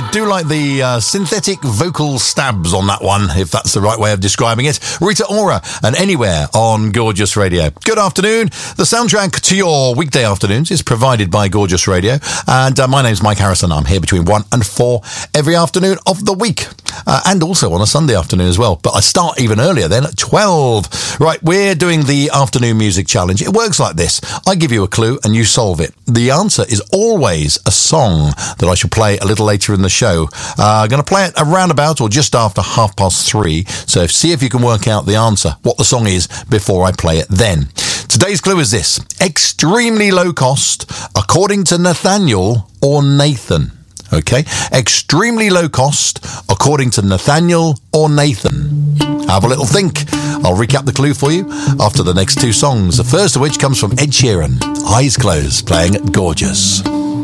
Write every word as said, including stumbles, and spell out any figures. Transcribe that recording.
do like the uh, synthetic vocal stabs on that one, if that's the right way of describing it. Rita Ora and Anywhere on Gorgeous Radio. Good afternoon. The soundtrack to your weekday afternoons is provided by Gorgeous Radio. And uh, my name's Mike Harrison. I'm here between one and four every afternoon of the week. Uh, and also on a Sunday afternoon as well. But I start even earlier then at twelve. Right, we're doing the afternoon music challenge. It works like this. I give you a clue and you solve it. The answer is always a song that I shall play a little later in the show. Uh, I'm going to play it around about or just after half past three. So see if you can work out the answer, what the song is, before I play it then. Today's clue is this. Extremely low cost, according to Nathaniel or Nathan. Okay, extremely low cost, according to Nathaniel or Nathan. Have a little think. I'll recap the clue for you after the next two songs, the first of which comes from Ed Sheeran. Eyes Closed, playing Gorgeous.